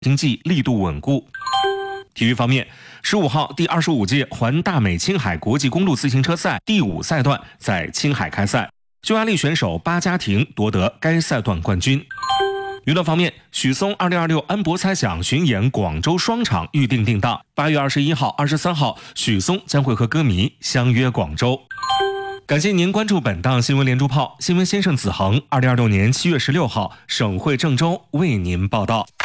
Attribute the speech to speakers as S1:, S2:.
S1: 经济力度稳固。体育方面，15号第25届环大美青海国际公路自行车赛第5赛段在青海开赛，匈牙利选手巴加廷夺得该赛段冠军。娱乐方面，许嵩2026安博猜想巡演广州双场预定定档，8月21号、23号，许嵩将会和歌迷相约广州。感谢您关注本档新闻连珠炮，新闻先生子恒，2026年7月16号，省会郑州为您报道。